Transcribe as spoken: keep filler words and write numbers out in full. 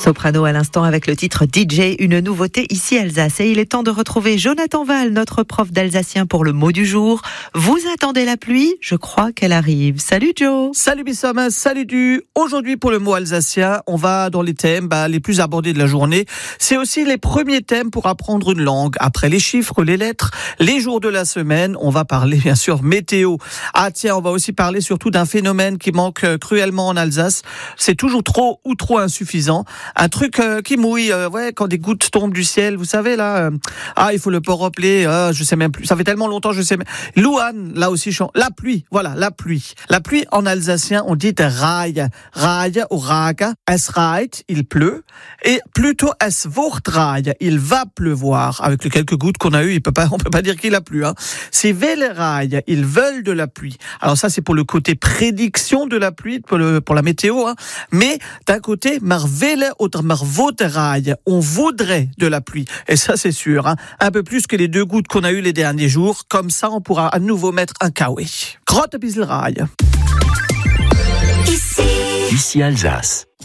Soprano à l'instant avec le titre D J, une nouveauté ici Alsace. Et il est temps de retrouver Jonathan Val, notre prof d'alsacien pour le mot du jour. Vous attendez la pluie? Je crois qu'elle arrive. Salut Joe. Salut Bissam, salut Du. Aujourd'hui pour le mot alsacien, on va dans les thèmes bah, les plus abordés de la journée. C'est aussi les premiers thèmes pour apprendre une langue. Après les chiffres, les lettres, les jours de la semaine, on va parler bien sûr météo. Ah tiens, on va aussi parler surtout d'un phénomène qui manque cruellement en Alsace. C'est toujours trop ou trop insuffisant. Un truc euh, qui mouille, euh, ouais, quand des gouttes tombent du ciel, vous savez là. Euh, ah, il faut le rappeler. Euh, je sais même plus. Ça fait tellement longtemps, je sais même. Louane, là aussi, chante. La pluie. Voilà, la pluie. La pluie en alsacien, on dit raille, raille ou raga. Es reit, il pleut. Et plutôt es wordt raille, il va pleuvoir. Avec les quelques gouttes qu'on a eues, il peut pas, on peut pas dire qu'il a plu. Hein. C'est vele raille, ils veulent de la pluie. Alors ça, c'est pour le côté prédiction de la pluie, pour, le, pour la météo. Hein. Mais d'un côté, mar vele oder mar raille, on voudrait de la pluie. Et ça, c'est sûr. Hein. Un peu plus que les deux gouttes qu'on a eues les derniers jours. Comme ça, on pourra à nouveau mettre un kawe. Grotte bisel raille. Ici Alsace.